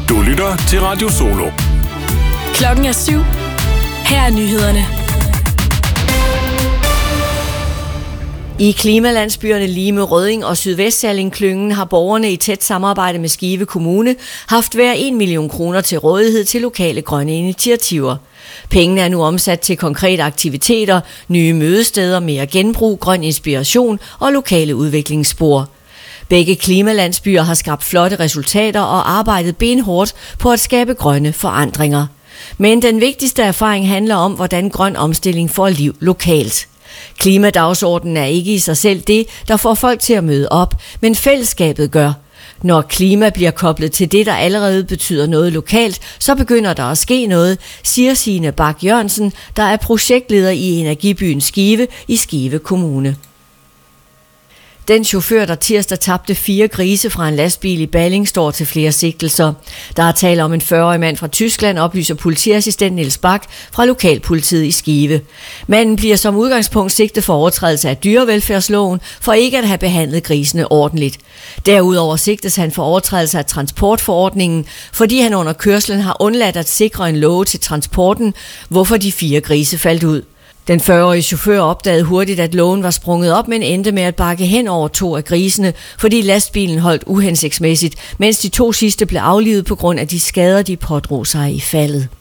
Du lytter til Radio Solo. Klokken er 7. Her er nyhederne. I klimalandsbyerne Lime, Rødding og Sydvestsalling-klyngen har borgerne i tæt samarbejde med Skive Kommune haft hver 1 million kroner til rådighed til lokale grønne initiativer. Pengene er nu omsat til konkrete aktiviteter, nye mødesteder, mere genbrug, grøn inspiration og lokale udviklingsspor. Begge klimalandsbyer har skabt flotte resultater og arbejdet benhårdt på at skabe grønne forandringer. Men den vigtigste erfaring handler om, hvordan grøn omstilling får liv lokalt. Klimadagsordenen er ikke i sig selv det, der får folk til at møde op, men fællesskabet gør. Når klima bliver koblet til det, der allerede betyder noget lokalt, så begynder der at ske noget, siger Signe Bak Jørgensen, der er projektleder i Energibyen Skive i Skive Kommune. Den chauffør, der tirsdag tabte 4 grise fra en lastbil i Balling, står til flere sigtelser. Der er tale om en 40-årig mand fra Tyskland, oplyser politiassistent Niels Bak fra lokalpolitiet i Skive. Manden bliver som udgangspunkt sigtet for overtrædelse af dyrevelfærdsloven for ikke at have behandlet grisene ordentligt. Derudover sigtes han for overtrædelse af transportforordningen, fordi han under kørslen har undladt at sikre en låge til transporten, hvorfor de 4 grise faldt ud. Den 40-årige chauffør opdagede hurtigt, at lågen var sprunget op, men endte med at bakke hen over 2 af grisene, fordi lastbilen holdt uhensigtsmæssigt, mens de 2 sidste blev aflivet på grund af de skader, de pådrog sig i faldet.